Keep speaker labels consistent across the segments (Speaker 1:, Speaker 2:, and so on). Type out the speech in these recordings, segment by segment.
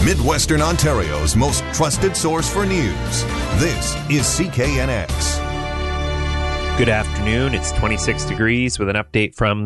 Speaker 1: Midwestern Ontario's most trusted source for news. This is CKNX.
Speaker 2: Good afternoon. It's 26 degrees with an update from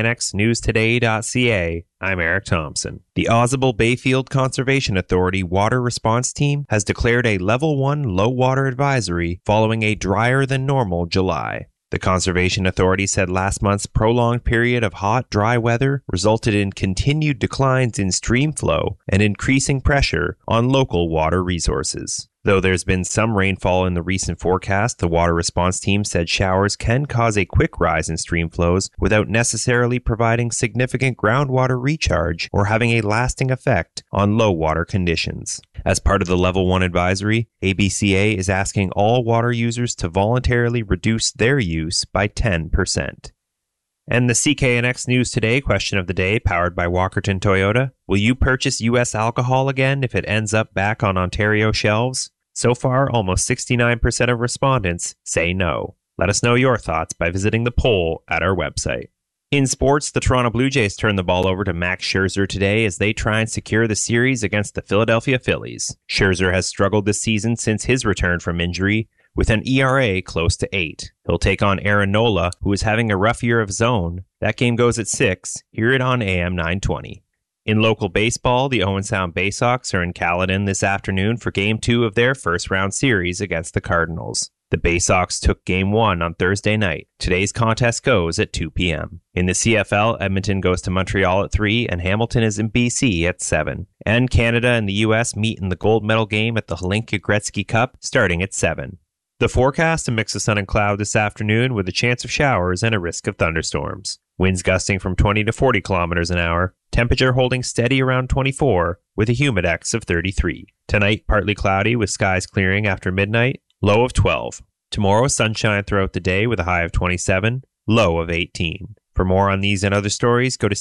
Speaker 2: CKNXNewsToday.ca. I'm Eric Thompson. The Ausable Bayfield Conservation Authority Water Response Team has declared a Level 1 low water advisory following a drier than normal July. The Conservation Authority said last month's prolonged period of hot, dry weather resulted in continued declines in stream flow and increasing pressure on local water resources. Though there's been some rainfall in the recent forecast, the water response team said showers can cause a quick rise in stream flows without necessarily providing significant groundwater recharge or having a lasting effect on low water conditions. As part of the Level 1 advisory, ABCA is asking all water users to voluntarily reduce their use by 10%. And the CKNX News Today question of the day, powered by Walkerton Toyota. Will you purchase U.S. alcohol again if it ends up back on Ontario shelves? So far, almost 69% of respondents say no. Let us know your thoughts by visiting the poll at our website. In sports, the Toronto Blue Jays turned the ball over to Max Scherzer today as they try and secure the series against the Philadelphia Phillies. Scherzer has struggled this season since his return from injury, with an ERA close to 8. He'll take on Aaron Nola, who is having a rough year of his own. That game goes at 6. Hear it on AM 920. In local baseball, the Owen Sound Bay Sox are in Caledon this afternoon for Game 2 of their first-round series against the Cardinals. The Bay Sox took Game 1 on Thursday night. Today's contest goes at 2 p.m. In the CFL, Edmonton goes to Montreal at 3, and Hamilton is in BC at 7. And Canada and the U.S. meet in the gold medal game at the Hlinka Gretzky Cup starting at 7. The forecast, a mix of sun and cloud this afternoon with a chance of showers and a risk of thunderstorms. Winds gusting from 20 to 40 kilometers an hour. Temperature holding steady around 24 with a humidex of 33. Tonight, partly cloudy with skies clearing after midnight. Low of 12. Tomorrow, sunshine throughout the day with a high of 27. Low of 18. For more on these and other stories, go to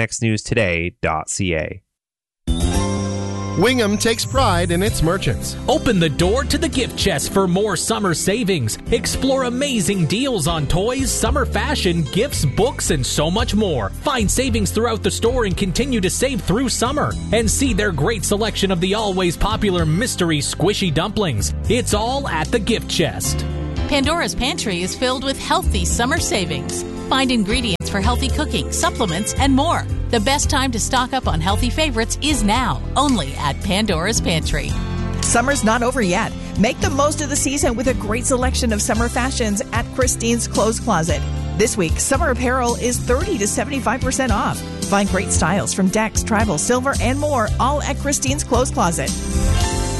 Speaker 2: cknxnewstoday.ca.
Speaker 3: Wingham takes pride in its merchants.
Speaker 4: Open the door to the gift chest for more summer savings. Explore amazing deals on toys, summer fashion, gifts, books, and so much more. Find savings throughout the store and continue to save through summer. And see their great selection of the always popular mystery squishy dumplings. It's all at the gift chest.
Speaker 5: Pandora's Pantry is filled with healthy summer savings. Find ingredients for healthy cooking, supplements, and more. The best time to stock up on healthy favorites is now, only at Pandora's Pantry.
Speaker 6: Summer's not over yet. Make the most of the season with a great selection of summer fashions at Christine's Clothes Closet. This week, summer apparel is 30 to 75% off. Find great styles from decks, tribal, silver, and more, all at Christine's Clothes Closet.